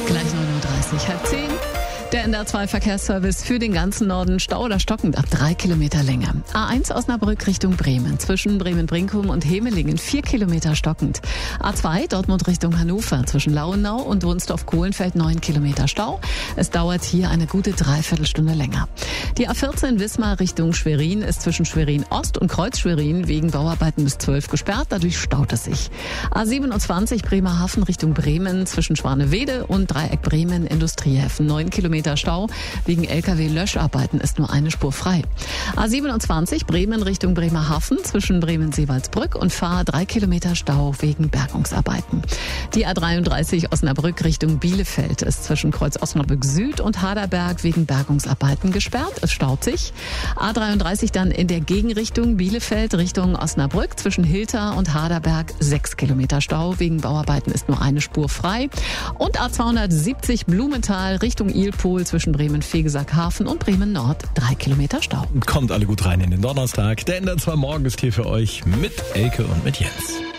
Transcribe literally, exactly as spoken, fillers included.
Gleich neun Uhr dreißig, halb zehn. Der N D R zwei Verkehrsservice für den ganzen Norden. Stau oder stockend ab drei Kilometer Länge. A eins Osnabrück Richtung Bremen. Zwischen Bremen-Brinkum und Hemelingen vier Kilometer stockend. A zwei Dortmund Richtung Hannover. Zwischen Lauenau und Wunsdorf-Kohlenfeld neun Kilometer Stau. Es dauert hier eine gute Dreiviertelstunde länger. Die A vierzehn Wismar Richtung Schwerin ist zwischen Schwerin Ost und Kreuz Schwerin wegen Bauarbeiten bis zwölf gesperrt. Dadurch staut es sich. A siebenundzwanzig Bremerhaven Richtung Bremen. Zwischen Schwanewede und Dreieck Bremen Industriehäfen neun Kilometer Stau. Wegen L K W-Löscharbeiten ist nur eine Spur frei. A siebenundzwanzig Bremen Richtung Bremerhaven zwischen Bremen-Seewaldsbrück und Fahr drei Kilometer Stau wegen Bergungsarbeiten. Die A dreiunddreißig Osnabrück Richtung Bielefeld ist zwischen Kreuz Osnabrück Süd und Haderberg wegen Bergungsarbeiten gesperrt. Es staut sich. A dreiunddreißig dann in der Gegenrichtung Bielefeld Richtung Osnabrück zwischen Hilter und Haderberg sechs Kilometer Stau. Wegen Bauarbeiten ist nur eine Spur frei. Und A zweihundertsiebzig Blumenthal Richtung Ilpol zwischen Bremen-Vegesackhafen und Bremen-Nord drei Kilometer Stau. Kommt alle gut rein in den Donnerstag. Der N D R zwei Morgen ist hier für euch mit Elke und mit Jens.